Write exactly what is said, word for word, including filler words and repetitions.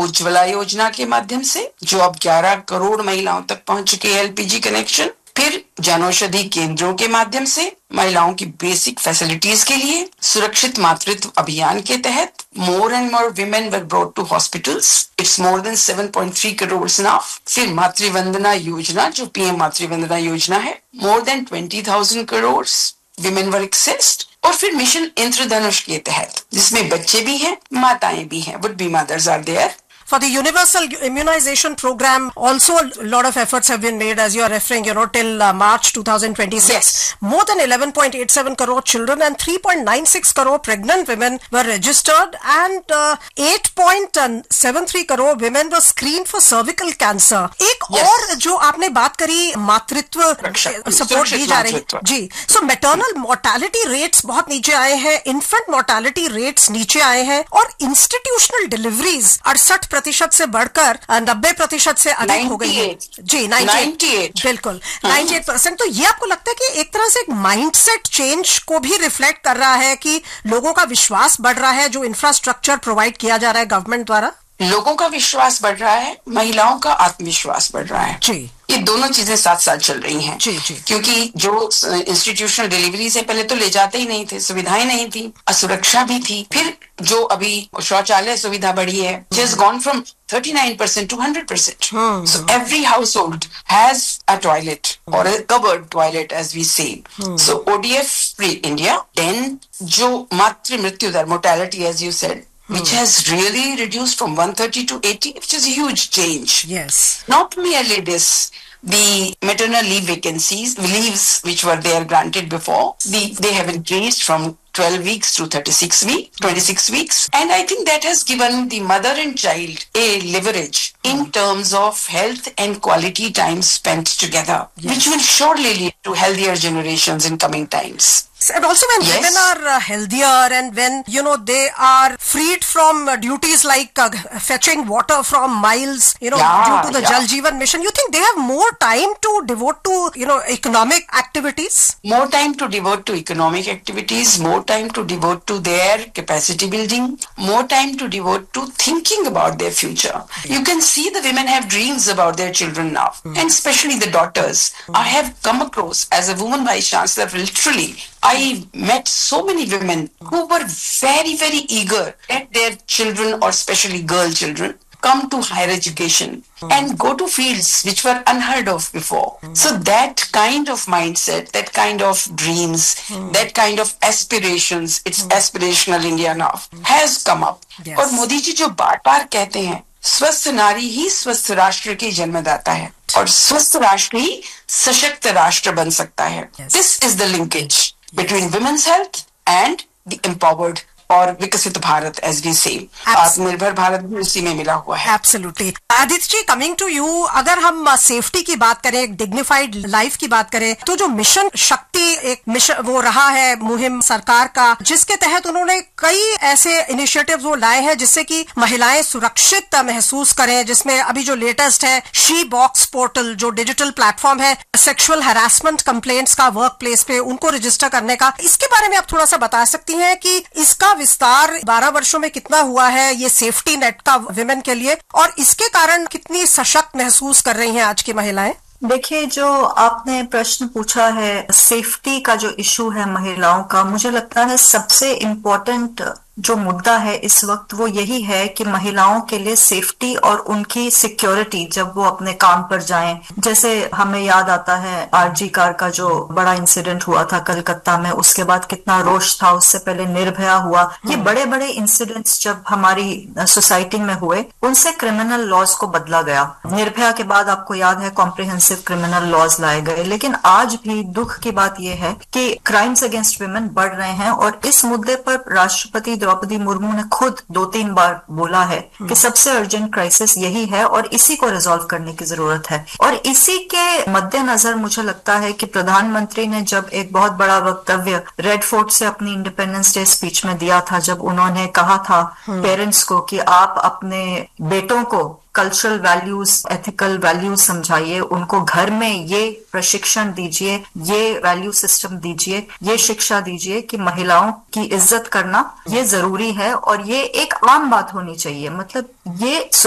उज्ज्वला योजना के माध्यम से जो अब ग्यारह करोड़ महिलाओं तक पहुंच चुके हैं एलपीजी कनेक्शन, फिर जनौषधि केंद्रों के माध्यम से महिलाओं की बेसिक फैसिलिटीज के लिए, सुरक्षित मातृत्व अभियान के तहत more and more women were brought to hospitals, it's more than seven point three crore now. फिर मातृवंदना योजना जो पीएम मातृवंदना योजना है, more than twenty thousand crore women were accessed. और फिर मिशन इंद्रधनुष के तहत जिसमें बच्चे भी हैं, माताएं भी हैं, would be mothers are there. For the universal immunization program, also a lot of efforts have been made, as you are referring, you know, till uh, March twenty twenty-six. Yes. More than eleven point eight seven crore children and three point nine six crore pregnant women were registered, and uh, eight point seven three crore women were screened for cervical cancer. एक yes. और जो आपने बात करी मातृत्व support दी जा रही है जी, सो मैटरनल मोर्टालिटी रेट्स बहुत नीचे आए हैं, इन्फेंट मोर्टालिटी रेट्स नीचे आए हैं, और इंस्टीट्यूशनल डिलीवरीज अड़सठ प्रतिशत से बढ़कर नब्बे प्रतिशत से अधिक हो गई है जी, अट्ठानवे बिल्कुल अट्ठानवे परसेंट। तो ये आपको लगता है कि एक तरह से एक माइंडसेट चेंज को भी रिफ्लेक्ट कर रहा है कि लोगों का विश्वास बढ़ रहा है जो इंफ्रास्ट्रक्चर प्रोवाइड किया जा रहा है गवर्नमेंट द्वारा? लोगों का विश्वास बढ़ रहा है, महिलाओं का आत्मविश्वास बढ़ रहा है जी। ये दोनों चीजें साथ साथ चल रही हैं जी, जी। क्योंकि जो इंस्टीट्यूशनल डिलीवरी से पहले तो ले जाते ही नहीं थे, सुविधाएं नहीं थी, असुरक्षा भी थी। फिर जो अभी शौचालय सुविधा बढ़ी है, which has gone from thirty-nine percent to one hundred percent. Hmm. So every household has a toilet or a covered toilet, as we say. Hmm. So O D F free India. Then जो मातृ मृत्यु दर mortality, as you said, which has really reduced from one thirty to eighty, which is a huge change. Yes. Not merely this, the maternal leave vacancies, leaves which were there granted before, the, they have increased from twelve weeks to thirty-six weeks, twenty-six weeks. And I think that has given the mother and child a leverage in terms of health and quality time spent together, yes. which will surely lead to healthier generations in coming times. And also when yes. women are uh, healthier, and when, you know, they are freed from uh, duties like uh, fetching water from miles, you know, yeah, due to the yeah. Jal Jeevan mission, you think they have more time to devote to, you know, economic activities? More time to devote to economic activities, more time to devote to their capacity building, more time to devote to thinking about their future. Yeah. You can see the women have dreams about their children now, mm. and especially the daughters. Mm. I have come across, as a woman vice chancellor, literally, I met so many women who were very, very eager that their children, or especially girl children, come to higher education mm. and go to fields which were unheard of before. Mm. So that kind of mindset, that kind of dreams, mm. that kind of aspirations, it's mm. aspirational India now, mm. has come up. Yes. और मोदी जी जो बार बार कहते हैं, स्वस्थ नारी ही स्वस्थ राष्ट्र की जन्मदाता है, और स्वस्थ राष्ट्र ही सशक्त राष्ट्र बन सकता है. This is the linkage between women's health and the empowered और विकसित भारत, as we say. आत्मनिर्भर भारत भी उसी में मिला हुआ है. Absolutely. Aditya ji, coming to you, अगर हम सेफ्टी की बात करें, एक डिग्निफाइड लाइफ की बात करें, तो जो मिशन शक्ति एक मिशन वो रहा है मुहिम सरकार का, जिसके तहत उन्होंने कई ऐसे इनिशिएटिव्स वो लाए हैं जिससे कि महिलाएं सुरक्षित महसूस करें, जिसमें अभी जो लेटेस्ट है शी बॉक्स पोर्टल, जो डिजिटल प्लेटफॉर्म है सेक्सुअल हैरासमेंट कंप्लेंट्स का वर्क प्लेस पे उनको रजिस्टर करने का. इसके बारे में आप थोड़ा सा बता सकती हैं कि इसका विस्तार बारह वर्षों में कितना हुआ है, ये सेफ्टी नेट का विमेन के लिए, और इसके कारण कितनी सशक्त महसूस कर रही हैं आज की महिलाएं? देखिए, जो आपने प्रश्न पूछा है, सेफ्टी का जो इशू है महिलाओं का, मुझे लगता है सबसे इम्पोर्टेंट जो मुद्दा है इस वक्त वो यही है कि महिलाओं के लिए सेफ्टी और उनकी सिक्योरिटी जब वो अपने काम पर जाएं. जैसे हमें याद आता है आरजी कार का जो बड़ा इंसिडेंट हुआ था कलकत्ता में, उसके बाद कितना रोष था, उससे पहले निर्भया हुआ. ये बड़े बड़े इंसिडेंट्स जब हमारी सोसाइटी में हुए, उनसे क्रिमिनल लॉज को बदला गया. निर्भया के बाद आपको याद है कॉम्प्रिहेंसिव क्रिमिनल लॉज लाए गए. लेकिन आज भी दुख की बात यह है कि क्राइम्स अगेंस्ट वुमेन बढ़ रहे हैं, और इस मुद्दे पर राष्ट्रपति द्रौपदी मुर्मू ने खुद दो तीन बार बोला है कि सबसे अर्जेंट क्राइसिस यही है और इसी को रिजॉल्व करने की जरूरत है. और इसी के मद्देनजर मुझे लगता है कि प्रधानमंत्री ने जब एक बहुत बड़ा वक्तव्य रेड फोर्ट से अपनी इंडिपेंडेंस डे स्पीच में दिया था, जब उन्होंने कहा था पेरेंट्स को कि आप अपने बेटों को कल्चरल वैल्यूज, एथिकल वैल्यूज समझाइए, उनको घर में ये प्रशिक्षण दीजिए, ये वैल्यू सिस्टम दीजिए, ये शिक्षा दीजिए कि महिलाओं की इज्जत करना ये जरूरी है और ये एक आम बात होनी चाहिए. मतलब ये